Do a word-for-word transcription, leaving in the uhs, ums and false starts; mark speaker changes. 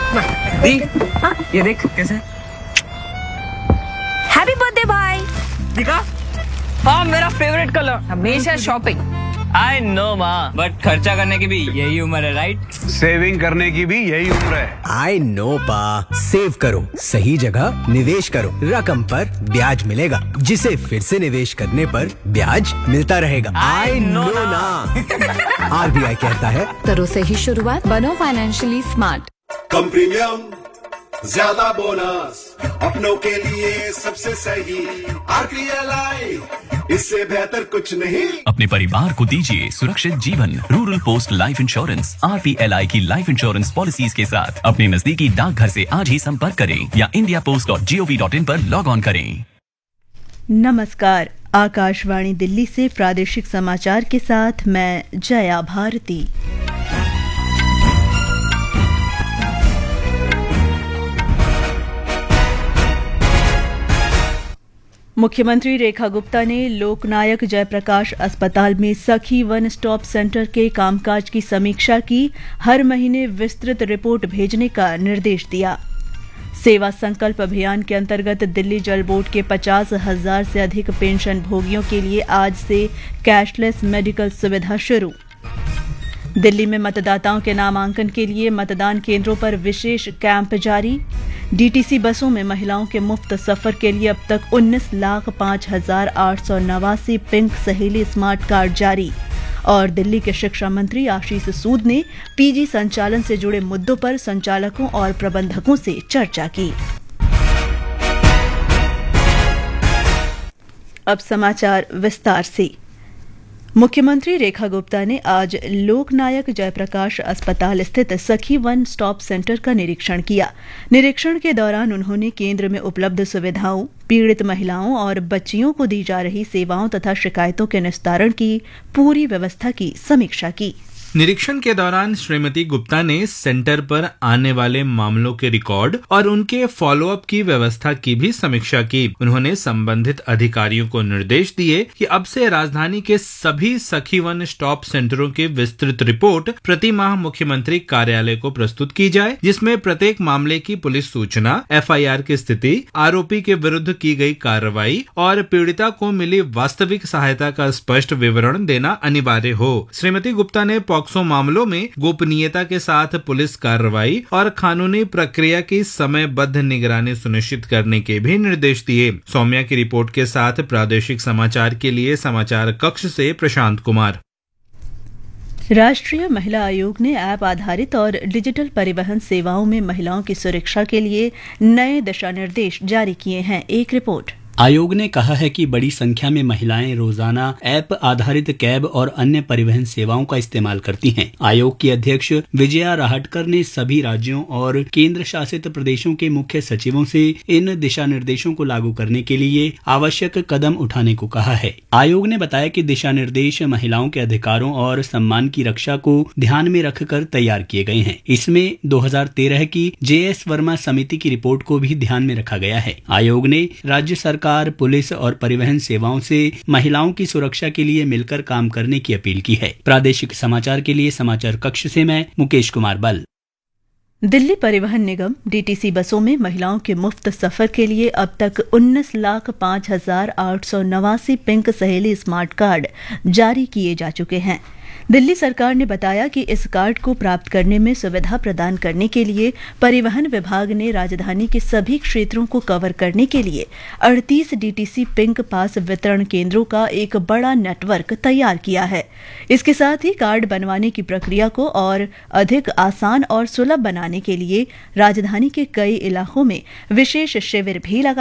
Speaker 1: दी, हाँ? ये देख कैसे।
Speaker 2: हैप्पी बर्थडे भाई।
Speaker 1: दिखा?
Speaker 3: हाँ, मेरा फेवरेट कलर।
Speaker 2: हमेशा शॉपिंग।
Speaker 3: आई नो माँ, बट खर्चा करने की भी यही उम्र है, राइट?
Speaker 4: सेविंग करने की भी यही उम्र है।
Speaker 5: आई नो पा, सेव करो, सही जगह निवेश करो, रकम पर ब्याज मिलेगा, जिसे फिर से निवेश करने पर ब्याज मिलता रहेगा। आई नो ना। आरबीआई कहता है,
Speaker 2: करो सही शुरुआत, बनो फाइनेंशियली स्मार्ट।
Speaker 6: कम प्रीमियम, ज्यादा बोनस, अपनों के लिए सबसे सही आरपीएलआई, इससे बेहतर कुछ नहीं।
Speaker 7: अपने परिवार को दीजिए सुरक्षित जीवन। Rural post life insurance RPLI की लाइफ इंश्योरेंस पॉलिसीज के साथ अपने नजदीकी डाकघर से आज ही संपर्क करें या India post dot G O V dot in पर लॉग ऑन करें।
Speaker 8: नमस्कार, आकाशवाणी दिल्ली से प्रादेशिक समाचार के साथ मैं जया भारती। मुख्यमंत्री रेखा गुप्ता ने लोकनायक जयप्रकाश अस्पताल में सखी वन स्टॉप सेंटर के कामकाज की समीक्षा की। हर महीने विस्तृत रिपोर्ट भेजने का निर्देश दिया। सेवा संकल्प अभियान के अंतर्गत दिल्ली जल बोर्ड के पचास हजार से अधिक पेंशन भोगियों के लिए आज से कैशलेस मेडिकल सुविधा शुरू। दिल्ली में मतदाताओं के नामांकन के लिए मतदान केंद्रों पर विशेष कैंप जारी। डीटीसी बसों में महिलाओं के मुफ्त सफर के लिए अब तक उन्नीस लाख पाँच हजार आठ सौ नवासी पिंक सहेली स्मार्ट कार्ड जारी। और दिल्ली के शिक्षा मंत्री आशीष सूद ने पीजी संचालन से जुड़े मुद्दों पर संचालकों और प्रबंधकों से चर्चा की। अब समाचार विस्तार से। मुख्यमंत्री रेखा गुप्ता ने आज लोकनायक जयप्रकाश अस्पताल स्थित सखी वन स्टॉप सेंटर का निरीक्षण किया। निरीक्षण के दौरान उन्होंने केंद्र में उपलब्ध सुविधाओं, पीड़ित महिलाओं और बच्चियों को दी जा रही सेवाओं तथा शिकायतों के निस्तारण की पूरी व्यवस्था की समीक्षा की।
Speaker 9: निरीक्षण के दौरान श्रीमती गुप्ता ने सेंटर पर आने वाले मामलों के रिकॉर्ड और उनके फॉलोअप की व्यवस्था की भी समीक्षा की। उन्होंने संबंधित अधिकारियों को निर्देश दिए कि अब से राजधानी के सभी सखी वन स्टॉप सेंटरों की विस्तृत रिपोर्ट प्रति माह मुख्यमंत्री कार्यालय को प्रस्तुत की जाए, जिसमें प्रत्येक मामले की पुलिस सूचना, एफआईआर की स्थिति, आरोपी के विरुद्ध की गई कार्रवाई और पीड़िता को मिली वास्तविक सहायता का स्पष्ट विवरण देना अनिवार्य हो। श्रीमती गुप्ता ने पॉक्सो मामलों में गोपनीयता के साथ पुलिस कार्रवाई और कानूनी प्रक्रिया की समयबद्ध निगरानी सुनिश्चित करने के भी निर्देश दिए। सौम्या की रिपोर्ट के साथ प्रादेशिक समाचार के लिए समाचार कक्ष से प्रशांत कुमार।
Speaker 8: राष्ट्रीय महिला आयोग ने ऐप आधारित और डिजिटल परिवहन सेवाओं में महिलाओं की सुरक्षा के लिए नए दिशा निर्देश जारी किए हैं। एक रिपोर्ट।
Speaker 10: आयोग ने कहा है कि बड़ी संख्या में महिलाएं रोजाना ऐप आधारित कैब और अन्य परिवहन सेवाओं का इस्तेमाल करती हैं। आयोग की अध्यक्ष विजया राहटकर ने सभी राज्यों और केंद्र शासित प्रदेशों के मुख्य सचिवों से इन दिशा निर्देशों को लागू करने के लिए आवश्यक कदम उठाने को कहा है। आयोग ने बताया कि दिशा निर्देश महिलाओं के अधिकारों और सम्मान की रक्षा को ध्यान में रखकर तैयार किए गए हैं। इसमें दो हजार तेरह की जे एस वर्मा समिति की रिपोर्ट को भी ध्यान में रखा गया है। आयोग ने राज्य सरकार, पुलिस और परिवहन सेवाओं से महिलाओं की सुरक्षा के लिए मिलकर काम करने की अपील की है। प्रादेशिक समाचार के लिए समाचार कक्ष से मैं मुकेश कुमार बल।
Speaker 8: दिल्ली परिवहन निगम डीटीसी बसों में महिलाओं के मुफ्त सफर के लिए अब तक उन्नीस लाख पाँच हजार आठ सौ नवासी पिंक सहेली स्मार्ट कार्ड जारी किए जा चुके हैं। दिल्ली सरकार ने बताया कि इस कार्ड को प्राप्त करने में सुविधा प्रदान करने के लिए परिवहन विभाग ने राजधानी के सभी क्षेत्रों को कवर करने के लिए अड़तीस डीटीसी पिंक पास वितरण केंद्रों का एक बड़ा नेटवर्क तैयार किया है। इसके साथ ही कार्ड बनवाने की प्रक्रिया को और अधिक आसान और सुलभ बनाने के लिए राजधानी के कई इलाकों में विशेष शिविर भी लगा